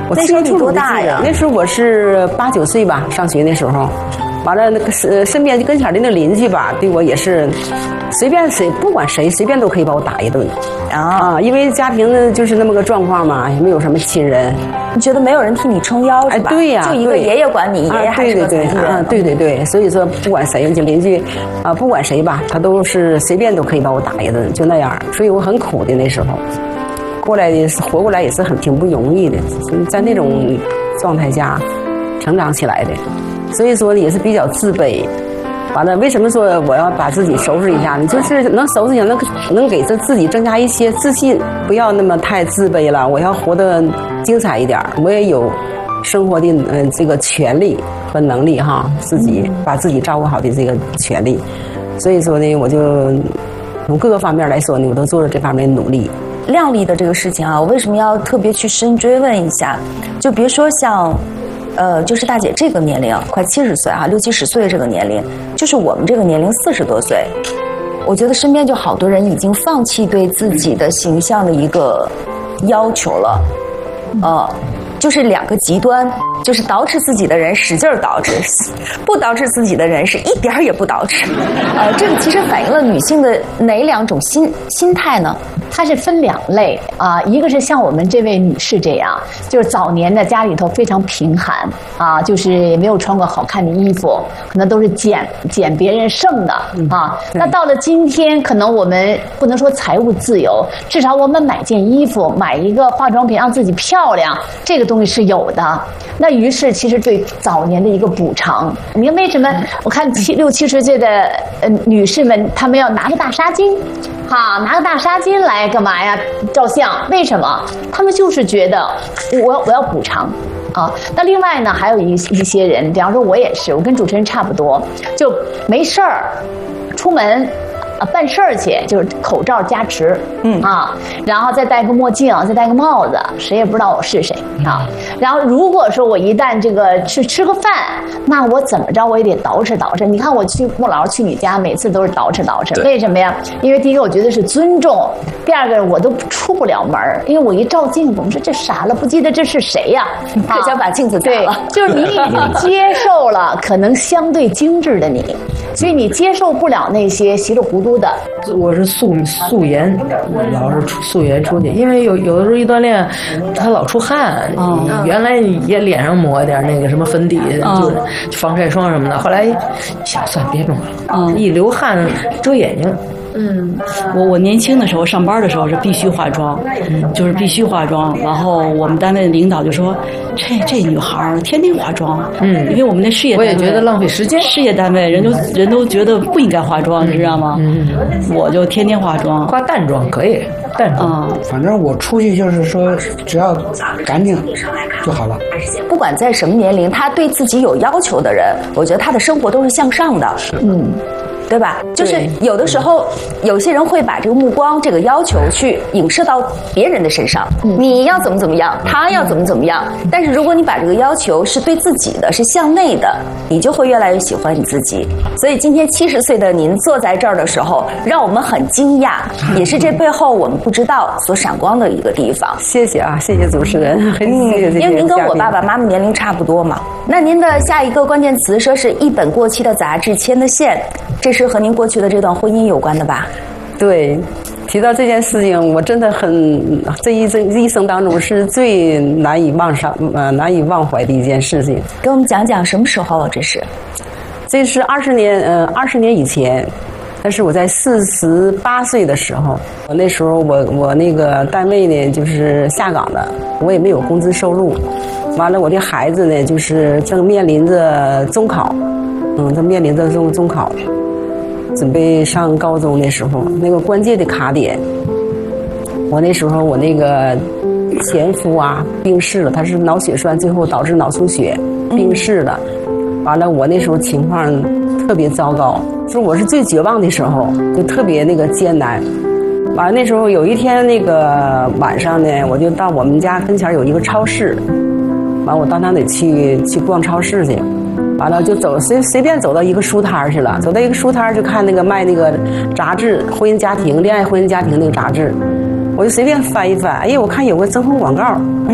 我那时候你多大呀？ 那时候我是8、9岁吧，上学那时候。完了，那个身边就跟前的那邻居吧，对我也是随便谁，不管谁，随便都可以把我打一顿啊！因为家庭呢就是那么个状况嘛，也没有什么亲人。 你觉得没有人替你撑腰是吧？ 对呀， 就一个爷爷管你，爷爷还是个残疾人。 对，所以说不管谁，就邻居啊，不管谁吧，他都是随便都可以把我打一顿，就那样。所以我很苦的那时候，活过来也是挺不容易的，在那种状态下成长起来的。所以说也是比较自卑，完了，为什么说我要把自己收拾一下呢？就是能收拾一下，能给自己增加一些自信，不要那么太自卑了。我要活得精彩一点，我也有生活的这个权利和能力哈，自己把自己照顾好的这个权利。所以说呢，我就从各个方面来说呢，我都做了这方面的努力。 靓丽的这个事情啊，我为什么要特别去深追问一下？就别说像。就是大姐这个年龄，快70岁啊，60、70岁这个年龄，就是我们这个年龄40多岁，我觉得身边就好多人已经放弃对自己的形象的一个要求了，就是两个极端，就是捯饬自己的人使劲捯饬，不捯饬自己的人是一点儿也不捯饬。这个其实反映了女性的哪两种心态呢？ 它是分2类啊，一个是像我们这位女士这样，就是早年的家里头非常贫寒啊，就是也没有穿过好看的衣服，可能都是捡别人剩的啊。那到了今天，可能我们不能说财务自由，至少我们买件衣服、买一个化妆品让自己漂亮，这个东西是有的。那于是其实对早年的一个补偿，你看为什么我看60、70岁的女士们，她们要拿个大纱巾。拿个大纱巾来干嘛呀？照相？为什么？他们就是觉得我要补偿啊。那另外呢，还有一些人，比方说我也是，我跟主持人差不多，就没事儿出门。办事儿去，就是口罩加持，然后再戴个墨镜，再戴个帽子，谁也不知道我是谁啊。然后如果说我一旦这个吃个饭，那我怎么着我也得捯饬。你看我去穆老师去你家，每次都是捯饬。为什么呀？因为第一个我觉得是尊重，第二个我都出不了门，因为我一照镜子，我说这傻了，不记得这是谁呀？ 可想把镜子砸了。 就是你已经接受了可能相对精致的你，所以你接受不了那些稀里糊涂。 我是素颜，老是素颜出去，因为有的时候一锻炼，他老出汗。原来也脸上抹点那个什么粉底，就是防晒霜什么的。后来想算别弄了，一流汗遮眼睛。 我年轻的时候上班的时候是必须化妆，就是必须化妆。然后我们单位的领导就说：“这女孩天天化妆。”因为我们那事业单位， 我也觉得浪费时间。 事业单位人都觉得不应该化妆，你知道吗？我就天天化妆， 化淡妆可以，淡妆。 反正我出去就是说，只要干净就好了。 不管在什么年龄，他对自己有要求的人，我觉得他的生活都是向上的。对吧？就是有的时候，有些人会把这个目光、这个要求去影射到别人的身上。你要怎么样，他要怎么样。但是如果你把这个要求是对自己的，是向内的，你就会越来越喜欢你自己。所以今天70岁的您坐在这儿的时候，让我们很惊讶，也是这背后我们不知道所闪光的一个地方。 谢谢啊，谢谢主持人，很谢谢。 因为您跟我爸爸妈妈年龄差不多嘛。那您的下一个关键词说是一本过期的杂志牵的线，这是和您过去的这段婚姻有关的吧？ 对，提到这件事情，我真的这一生当中是最难以忘怀的一件事情。 给我们讲讲什么时候？这是 20年以前，但是我在48岁的时候，我那时候我那个单位呢就是下岗的，我也没有工资收入，完了我的孩子呢就是正面临着中考，正面临着中考。准备上高中的时候，那个关键的卡点，我那时候我那个前夫啊病逝了，他是脑血栓，最后导致脑出血，病逝了。完了，我那时候情况特别糟糕，说我是最绝望的时候，就特别那个艰难。完了那时候有一天那个晚上呢，我就到我们家跟前有一个超市，完我到那里去逛超市去。完了就随便走到一个书摊去了，走到一个书摊就看那个卖那个杂志，婚姻家庭、恋爱婚姻家庭那个杂志，我就随便翻一翻，哎呀，我看有个征婚广告，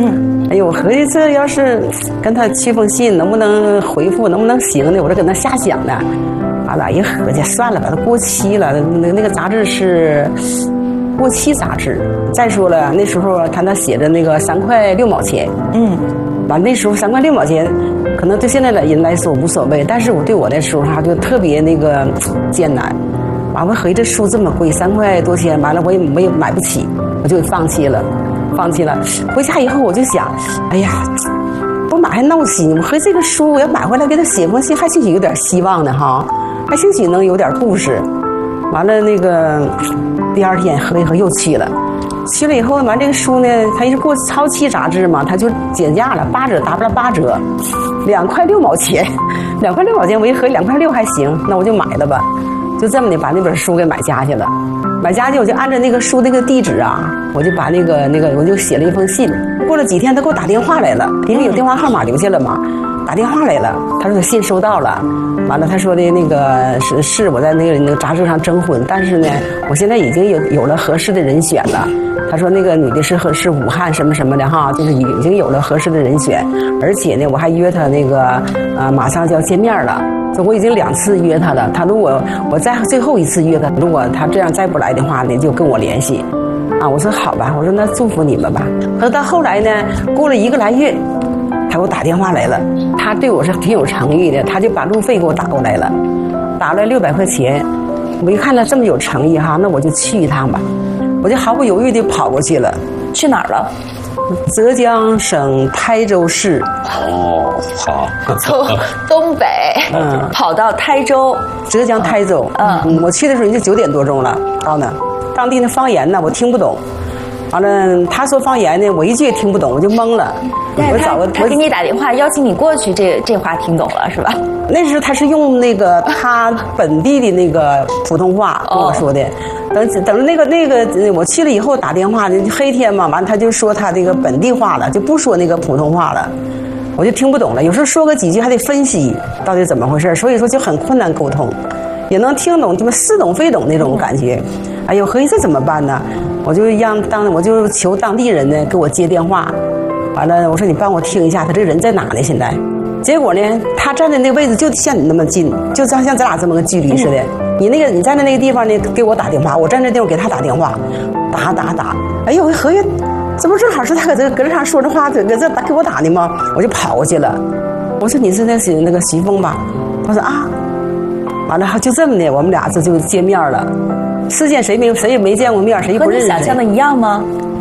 哎呦，我合计这要是跟他去封信，能不能回复，能不能行呢？我这搁那瞎想呢。完了，一合计算了吧，它过期了。那个杂志是过期杂志。再说了，那时候他那写着那个3块6毛钱。完那时候3块6毛钱，可能对现在的人来说无所谓，但是对我那时候就特别那个艰难。完了，合计这书这么贵，3块多钱，完了我也买不起，我就放弃了。回家以后我就想，哎呀，不买还闹心。我合计这个书我要买回来给他写封信，还兴许有点希望呢哈，还兴许能有点故事。完了那个第2天合一合又去了以后，完这个书呢，它是过超期杂志嘛，它就减价了，8折，打不了8折，2块6毛钱，2块6毛钱，我一合2块6还行，那我就买了吧。就这么的把那本书给买家去了。买家去我就按照那个书那个地址啊，我就把那个我就写了一封信。过了几天他给我打电话来了，因为有电话号码留下了嘛，打电话来了，他说他信收到了。完了他说的那个是我在那个杂志上征婚，但是呢我现在已经有了合适的人选了。他说那个女的是武汉什么什么的哈，就是已经有了合适的人选，而且呢我还约他那个马上就要见面了。我已经2次约他了，他如果我再最后一次约他，如果他这样再不来的话呢，就跟我联系。我说好吧，我说那祝福你们吧。可是到后来呢，过了1个来月，他给我打电话来了，他对我是挺有诚意的，他就把路费给我打过来了，打了600块钱。我一看他这么有诚意哈，那我就去一趟吧，我就毫不犹豫地跑过去了。 去哪儿了？ 浙江省台州市。 好， 从东北跑到台州， 浙江台州。我去的时候已经9点多钟了，到那当地的方言呢我听不懂，完了他说方言呢我一句也听不懂，我就懵了。 他给你打电话邀请你过去，这话听懂了是吧？ 那时候他是用那个他本地的那个普通话跟我说的。等那个我去了以后打电话，黑天嘛，完他就说他这个本地话了，就不说那个普通话了，我就听不懂了。有时候说个几句还得分析到底怎么回事，所以说就很困难沟通，也能听懂这么似懂非懂那种感觉。哎呦，合计这怎么办呢？我就求当地人呢给我接电话，完了我说你帮我听一下他这人在哪呢现在。结果呢他站在那个位置就像你那么近，就像咱俩这么个距离似的。你站在那个地方呢给我打电话，我站在那地方给他打电话，打。哎呦，合计这不正好是他搁这上说这话，搁这给我打的吗？我就跑过去了。我说你是那个徐峰吧？他说啊。完了就这么的，我们俩这就见面了。世间谁也没见过面，谁也不认识。 和你想象的一样吗？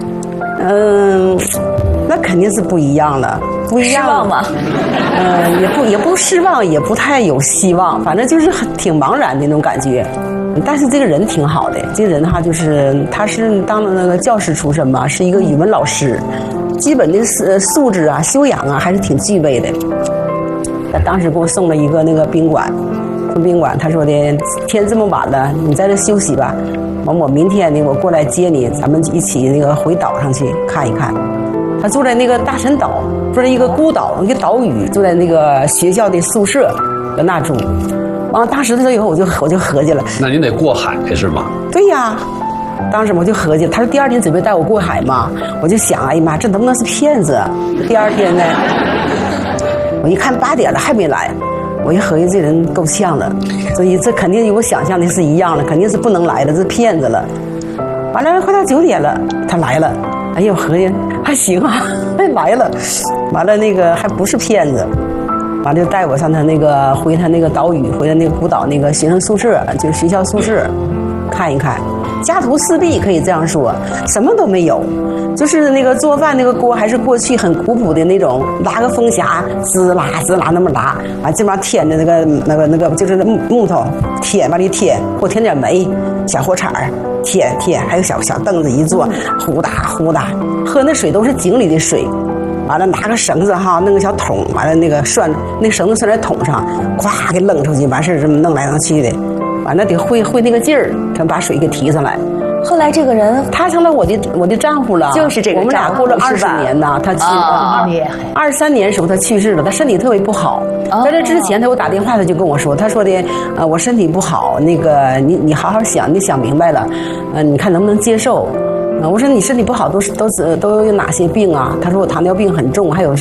那肯定是不一样了，不一样。 失望吗？ 也不失望，也不太有希望，反正就是挺茫然的那种感觉。但是这个人挺好的，这个人哈，就是他是当了那个教师出身嘛，是一个语文老师，基本的素质啊、修养啊还是挺具备的。他当时给我送了一个那个宾馆，他说的天这么晚了，你在这休息吧，完我明天呢我过来接你，咱们一起那个回岛上去看一看。他住在那个大陈岛，住在一个孤岛，一个岛屿，住在那个学校的宿舍，搁那住。完了，当时的时候以后我就合计了， 那您得过海是吗？ 对呀，当时我就合计，他说第2天准备带我过海嘛，我就想，哎呀妈，这能不能是骗子？第2天呢，我一看8点了还没来，我一合计这人够呛了，所以这肯定与我想象的是一样的，肯定是不能来的，这是骗子了。完了，快到9点了，他来了，哎呦，合计还行啊，还来了，完了那个还不是骗子。完了就带我上他那个回他那个岛屿，回他那个孤岛那个学生宿舍，就是学校宿舍看一看。家徒四壁可以这样说，什么都没有，就是那个做饭那个锅还是过去很古朴的那种，拉个风匣滋啦那么拉，完这边添的那个就是木头添往里添，或添点煤，小火铲添，还有小凳子一坐，呼哒，喝那水都是井里的水。完了拿个绳子哈，弄个小桶，完了那个绳子拴在桶上，咵给扔出去，完事这么弄来弄去的，完了得会那个劲儿，才把水给提上来。 后来这个人他成了我的丈夫了， 就是这个我们俩过了20年呐，他去23年时候他去世了，他身体特别不好。在这之前他给我打电话，他就跟我说，他说的我身体不好，那个你好好想，你想明白了，你看能不能接受？ 我说你身体不好都有哪些病啊？他说我糖尿病很重，还有